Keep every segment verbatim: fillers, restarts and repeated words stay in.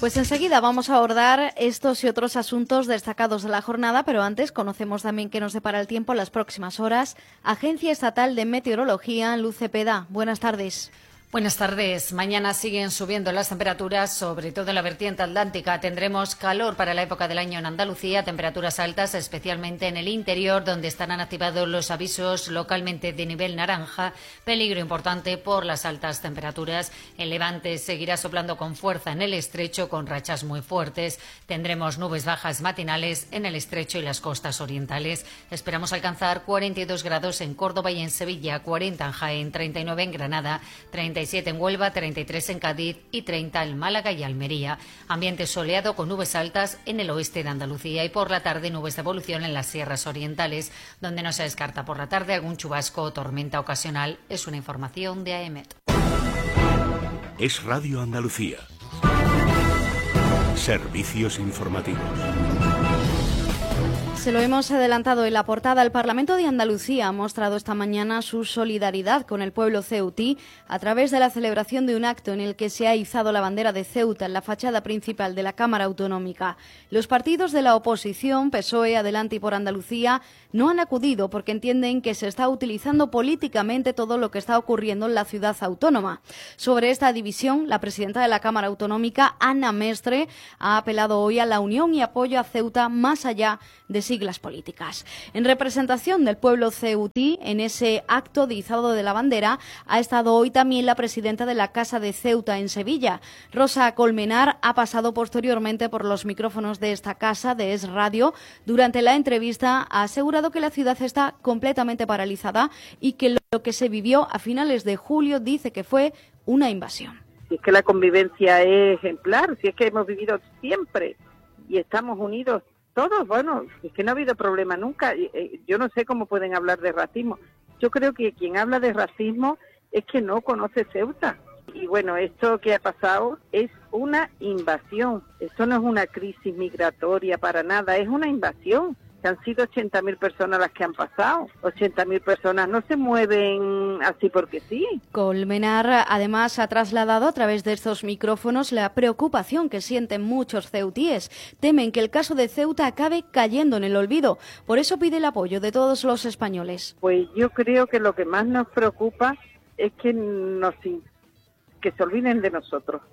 Pues enseguida vamos a abordar estos y otros asuntos destacados de la jornada, pero antes conocemos también qué nos depara el tiempo en las próximas horas. Agencia Estatal de Meteorología, Luz Cepeda. Buenas tardes. Buenas tardes. Mañana siguen subiendo las temperaturas, sobre todo en la vertiente atlántica. Tendremos calor para la época del año en Andalucía, temperaturas altas, especialmente en el interior, donde estarán activados los avisos localmente de nivel naranja, peligro importante por las altas temperaturas. El levante seguirá soplando con fuerza en el estrecho, con rachas muy fuertes. Tendremos nubes bajas matinales en el estrecho y las costas orientales. Esperamos alcanzar cuarenta y dos grados en Córdoba y en Sevilla, cuarenta en Jaén, treinta y nueve en Granada, treinta y siete en Huelva, treinta y tres en Cádiz y treinta en Málaga y Almería. Ambiente soleado con nubes altas en el oeste de Andalucía y por la tarde nubes de evolución en las sierras orientales, donde no se descarta por la tarde algún chubasco o tormenta ocasional. Es una información de A E M E T. Es Radio Andalucía. Servicios informativos. Se lo hemos adelantado en la portada. El Parlamento de Andalucía ha mostrado esta mañana su solidaridad con el pueblo ceutí a través de la celebración de un acto en el que se ha izado la bandera de Ceuta en la fachada principal de la Cámara Autonómica. Los partidos de la oposición, P S O E, Adelante y por Andalucía, no han acudido porque entienden que se está utilizando políticamente todo lo que está ocurriendo en la ciudad autónoma. Sobre esta división, la presidenta de la Cámara Autonómica, Ana Mestre, ha apelado hoy a la unión y apoyo a Ceuta más allá de siglas políticas. En representación del pueblo ceutí, en ese acto de izado de la bandera, ha estado hoy también la presidenta de la Casa de Ceuta en Sevilla. Rosa Colmenar ha pasado posteriormente por los micrófonos de esta casa, de Es Radio. Durante la entrevista ha asegurado que la ciudad está completamente paralizada y que lo que se vivió a finales de julio dice que fue una invasión. Si es que la convivencia es ejemplar, si es que hemos vivido siempre y estamos unidos todos, bueno, es que no ha habido problema nunca. Yo no sé cómo pueden hablar de racismo. Yo creo que quien habla de racismo es que no conoce Ceuta. Y bueno, esto que ha pasado es una invasión. Esto no es una crisis migratoria para nada, es una invasión. Han sido ochenta mil personas las que han pasado. ochenta mil personas no se mueven así porque sí. Colmenar además ha trasladado a través de estos micrófonos la preocupación que sienten muchos ceutíes. Temen que el caso de Ceuta acabe cayendo en el olvido. Por eso pide el apoyo de todos los españoles. Pues yo creo que lo que más nos preocupa es que, nos, que se olviden de nosotros.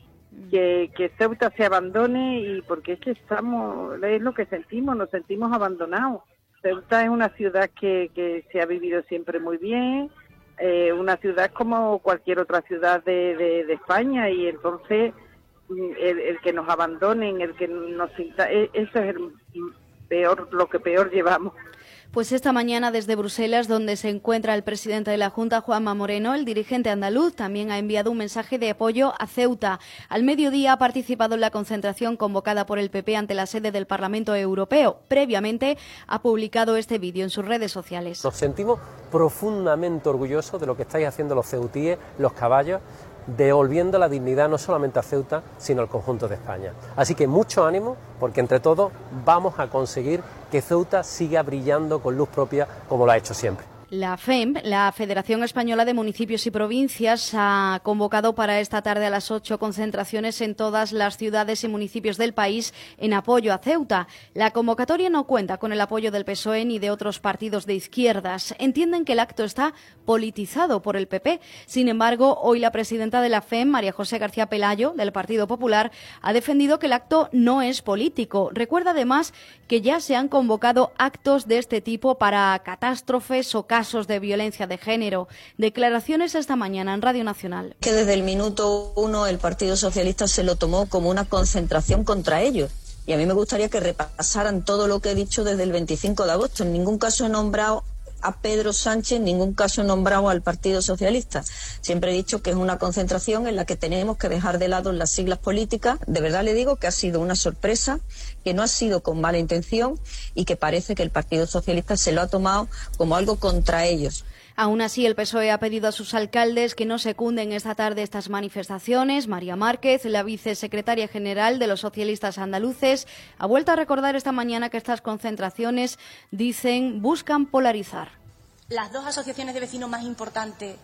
Que, que Ceuta se abandone, y porque es que estamos, es lo que sentimos, nos sentimos abandonados. Ceuta es una ciudad que, que se ha vivido siempre muy bien, eh, una ciudad como cualquier otra ciudad de, de, de España, y entonces el, el que nos abandonen, el que nos sinta, eso es el peor, lo que peor llevamos. Pues esta mañana desde Bruselas, donde se encuentra el presidente de la Junta, Juanma Moreno, el dirigente andaluz también ha enviado un mensaje de apoyo a Ceuta. Al mediodía ha participado en la concentración convocada por el P P ante la sede del Parlamento Europeo. Previamente ha publicado este vídeo en sus redes sociales. Nos sentimos profundamente orgullosos de lo que estáis haciendo los ceutíes, los caballos, devolviendo la dignidad no solamente a Ceuta, sino al conjunto de España. Así que mucho ánimo, porque entre todos vamos a conseguir que Ceuta siga brillando con luz propia como lo ha hecho siempre. La F E M, la Federación Española de Municipios y Provincias, ha convocado para esta tarde a las ocho concentraciones en todas las ciudades y municipios del país en apoyo a Ceuta. La convocatoria no cuenta con el apoyo del P S O E ni de otros partidos de izquierdas. Entienden que el acto está politizado por el P P. Sin embargo, hoy la presidenta de la F E M, María José García Pelayo, del Partido Popular, ha defendido que el acto no es político. Recuerda además que ya se han convocado actos de este tipo para catástrofes o casos de violencia de género. Declaraciones esta mañana en Radio Nacional. Que desde el minuto uno el Partido Socialista se lo tomó como una concentración contra ellos. Y a mí me gustaría que repasaran todo lo que he dicho desde el veinticinco de agosto. En ningún caso he nombrado a Pedro Sánchez, en ningún caso he nombrado al Partido Socialista. Siempre he dicho que es una concentración en la que tenemos que dejar de lado las siglas políticas. De verdad le digo que ha sido una sorpresa, que no ha sido con mala intención y que parece que el Partido Socialista se lo ha tomado como algo contra ellos. Aún así, el P S O E ha pedido a sus alcaldes que no secunden esta tarde estas manifestaciones. María Márquez, la vicesecretaria general de los socialistas andaluces, ha vuelto a recordar esta mañana que estas concentraciones, dicen, buscan polarizar. Las dos asociaciones de vecinos más importantes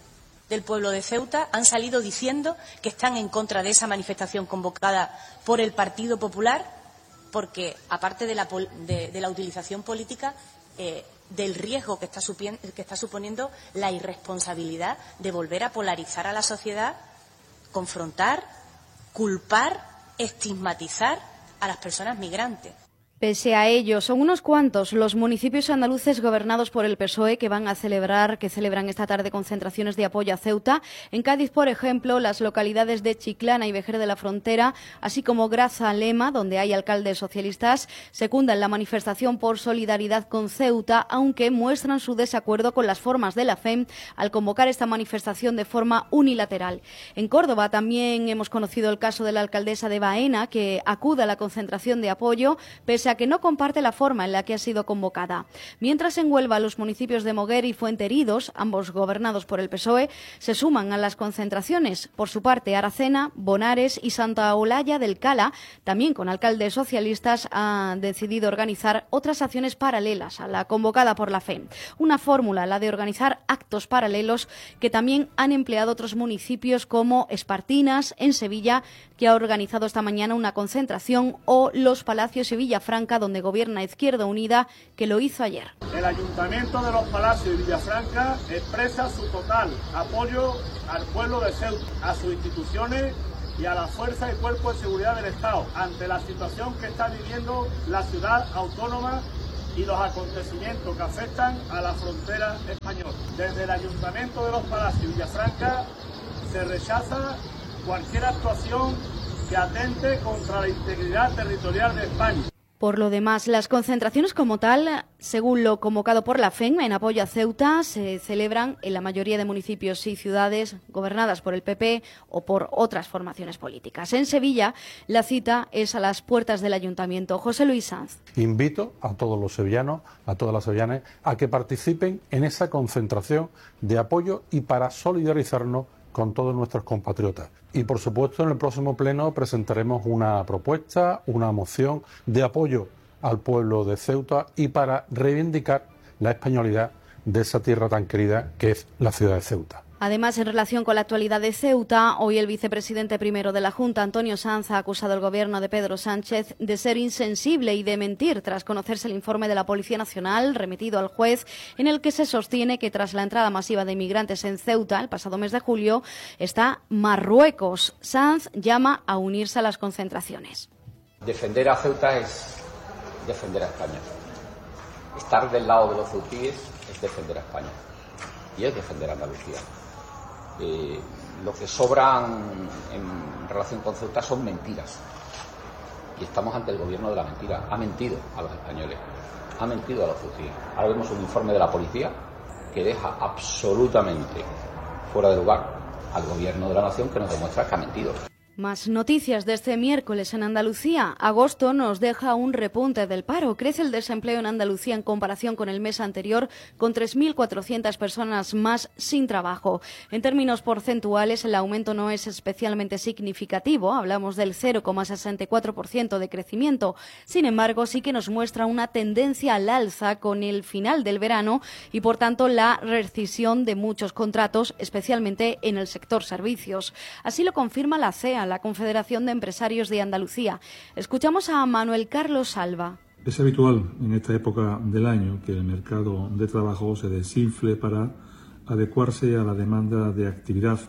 del pueblo de Ceuta han salido diciendo que están en contra de esa manifestación convocada por el Partido Popular, porque, aparte de la, de, de la utilización política, eh, del riesgo que está, que está suponiendo la irresponsabilidad de volver a polarizar a la sociedad, confrontar, culpar, estigmatizar a las personas migrantes. Pese a ello, son unos cuantos los municipios andaluces gobernados por el P S O E que van a celebrar, que celebran esta tarde concentraciones de apoyo a Ceuta. En Cádiz, por ejemplo, las localidades de Chiclana y Vejer de la Frontera, así como Grazalema, donde hay alcaldes socialistas, secundan la manifestación por solidaridad con Ceuta, aunque muestran su desacuerdo con las formas de la F E M al convocar esta manifestación de forma unilateral. En Córdoba también hemos conocido el caso de la alcaldesa de Baena, que acude a la concentración de apoyo, pese a que no comparte la forma en la que ha sido convocada. Mientras en Huelva los municipios de Moguer y Fuenteridos, ambos gobernados por el P S O E, se suman a las concentraciones. Por su parte, Aracena, Bonares y Santa Olalla del Cala, también con alcaldes socialistas, han decidido organizar otras acciones paralelas a la convocada por la F E M. Una fórmula, la de organizar actos paralelos que también han empleado otros municipios como Espartinas, en Sevilla, que ha organizado esta mañana una concentración, o Los Palacios y Villafranca, donde gobierna Izquierda Unida, que lo hizo ayer. El Ayuntamiento de Los Palacios y Villafranca expresa su total apoyo al pueblo de Ceuta, a sus instituciones y a las fuerzas y cuerpos de seguridad del Estado ante la situación que está viviendo la ciudad autónoma y los acontecimientos que afectan a la frontera española. Desde el Ayuntamiento de Los Palacios y Villafranca se rechaza cualquier actuación que atente contra la integridad territorial de España. Por lo demás, las concentraciones como tal, según lo convocado por la F E M en apoyo a Ceuta, se celebran en la mayoría de municipios y ciudades gobernadas por el P P o por otras formaciones políticas. En Sevilla, la cita es a las puertas del Ayuntamiento. José Luis Sanz. Invito a todos los sevillanos, a todas las sevillanas, a que participen en esa concentración de apoyo y para solidarizarnos con todos nuestros compatriotas. Y, por supuesto, en el próximo pleno presentaremos una propuesta, una moción de apoyo al pueblo de Ceuta y para reivindicar la españolidad de esa tierra tan querida que es la ciudad de Ceuta. Además, en relación con la actualidad de Ceuta, hoy el vicepresidente primero de la Junta, Antonio Sanz, ha acusado al gobierno de Pedro Sánchez de ser insensible y de mentir tras conocerse el informe de la Policía Nacional remitido al juez, en el que se sostiene que tras la entrada masiva de inmigrantes en Ceuta el pasado mes de julio está Marruecos. Sanz llama a unirse a las concentraciones. Defender a Ceuta es defender a España. Estar del lado de los ceutíes es defender a España y es defender a Andalucía. Eh, lo que sobran en relación con Ceuta son mentiras y estamos ante el gobierno de la mentira. Ha mentido a los españoles, ha mentido a los ceutíes. Ahora vemos un informe de la policía que deja absolutamente fuera de lugar al gobierno de la nación, que nos demuestra que ha mentido. Más noticias de este miércoles en Andalucía. Agosto nos deja un repunte del paro. Crece el desempleo en Andalucía en comparación con el mes anterior, con tres mil cuatrocientas personas más sin trabajo. En términos porcentuales, el aumento no es especialmente significativo. Hablamos del cero coma sesenta y cuatro por ciento de crecimiento. Sin embargo, sí que nos muestra una tendencia al alza con el final del verano y, por tanto, la rescisión de muchos contratos, especialmente en el sector servicios. Así lo confirma la C E A, la Confederación de Empresarios de Andalucía. Escuchamos a Manuel Carlos Salva. Es habitual en esta época del año que el mercado de trabajo se desinfle para adecuarse a la demanda de actividad,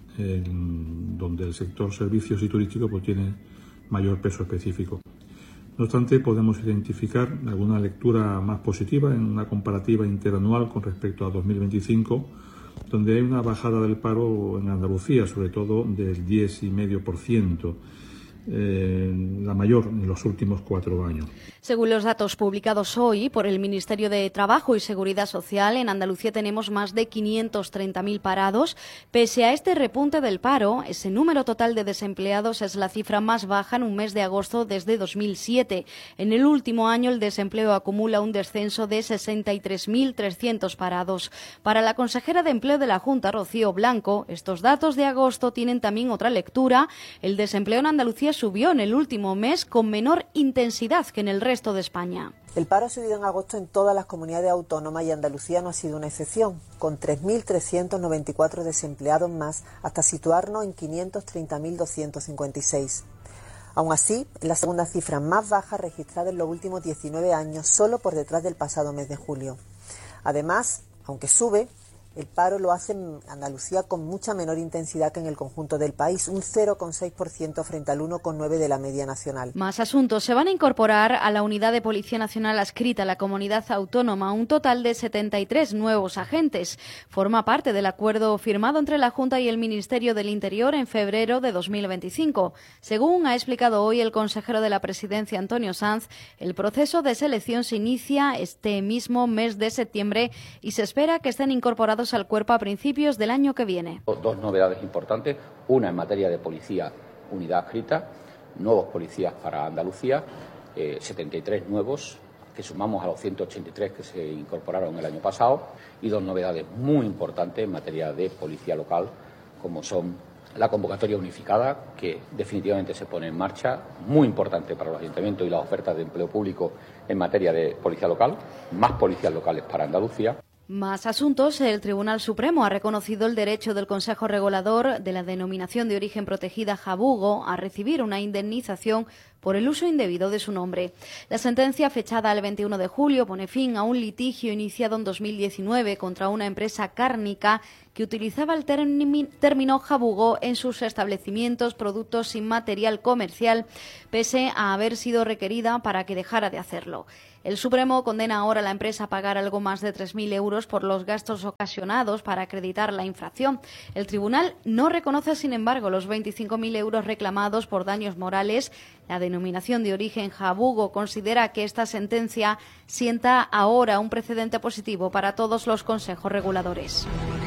en donde el sector servicios y turístico pues, tiene mayor peso específico. No obstante, podemos identificar alguna lectura más positiva en una comparativa interanual con respecto a dos mil veinticinco, donde hay una bajada del paro en Andalucía, sobre todo del diez coma cinco por ciento, eh, la mayor en los últimos cuatro años. Según los datos publicados hoy por el Ministerio de Trabajo y Seguridad Social, en Andalucía tenemos más de quinientos treinta mil parados. Pese a este repunte del paro, ese número total de desempleados es la cifra más baja en un mes de agosto desde dos mil siete. En el último año, el desempleo acumula un descenso de sesenta y tres mil trescientos parados. Para la consejera de Empleo de la Junta, Rocío Blanco, estos datos de agosto tienen también otra lectura. El desempleo en Andalucía subió en el último mes con menor intensidad que en el resto de España. El paro ha subido en agosto en todas las comunidades autónomas y Andalucía no ha sido una excepción, con tres mil trescientos noventa y cuatro desempleados más, hasta situarnos en quinientos treinta mil doscientos cincuenta y seis. Aún así, es la segunda cifra más baja registrada en los últimos diecinueve años, solo por detrás del pasado mes de julio. Además, aunque sube, el paro lo hace en Andalucía con mucha menor intensidad que en el conjunto del país, un cero coma seis por ciento frente al uno coma nueve por ciento de la media nacional. Más asuntos. Se van a incorporar a la Unidad de Policía Nacional adscrita a la comunidad autónoma un total de setenta y tres nuevos agentes. Forma parte del acuerdo firmado entre la Junta y el Ministerio del Interior en febrero de dos mil veinticinco. Según ha explicado hoy el consejero de la Presidencia, Antonio Sanz, el proceso de selección se inicia este mismo mes de septiembre y se espera que estén incorporados al cuerpo a principios del año que viene. Dos novedades importantes, una en materia de policía, unidad adscrita, nuevos policías para Andalucía, eh, setenta y tres nuevos, que sumamos a los ciento ochenta y tres que se incorporaron el año pasado, y dos novedades muy importantes en materia de policía local, como son la convocatoria unificada, que definitivamente se pone en marcha, muy importante para los ayuntamientos, y las ofertas de empleo público en materia de policía local, más policías locales para Andalucía. Más asuntos. El Tribunal Supremo ha reconocido el derecho del Consejo Regulador de la denominación de origen protegida Jabugo a recibir una indemnización por el uso indebido de su nombre. La sentencia, fechada el veintiuno de julio, pone fin a un litigio iniciado en dos mil diecinueve contra una empresa cárnica que utilizaba el término Jabugo en sus establecimientos, productos sin material comercial, pese a haber sido requerida para que dejara de hacerlo. El Supremo condena ahora a la empresa a pagar algo más de tres mil euros por los gastos ocasionados para acreditar la infracción. El tribunal no reconoce, sin embargo, los veinticinco mil euros reclamados por daños morales. La denominación de origen Jabugo considera que esta sentencia sienta ahora un precedente positivo para todos los consejos reguladores.